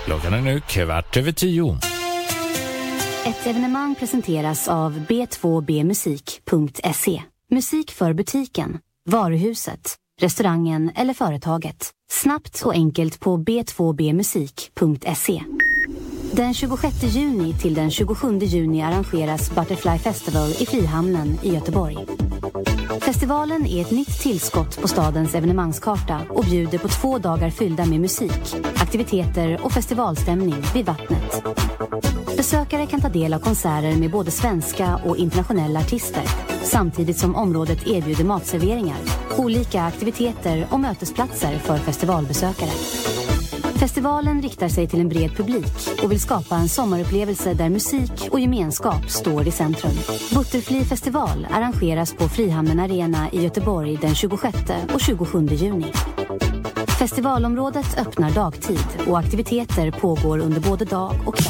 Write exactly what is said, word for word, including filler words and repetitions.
Klockan är nu kvart över tio. Ett evenemang presenteras av b två b musik punkt se. Musik för butiken, varuhuset, restaurangen eller företaget. Snabbt och enkelt på b två b musik punkt se. Den tjugosjätte juni till den tjugosjunde juni arrangeras Butterfly Festival i Frihamnen i Göteborg. Festivalen är ett nytt tillskott på stadens evenemangskarta och bjuder på två dagar fyllda med musik, aktiviteter och festivalstämning vid vattnet. Besökare kan ta del av konserter med både svenska och internationella artister, samtidigt som området erbjuder matserveringar, olika aktiviteter och mötesplatser för festivalbesökare. Festivalen riktar sig till en bred publik och vill skapa en sommarupplevelse där musik och gemenskap står i centrum. Butterfly Festival arrangeras på Frihamnen Arena i Göteborg den tjugosjätte och tjugosjunde juni. Festivalområdet öppnar dagtid och aktiviteter pågår under både dag och kväll.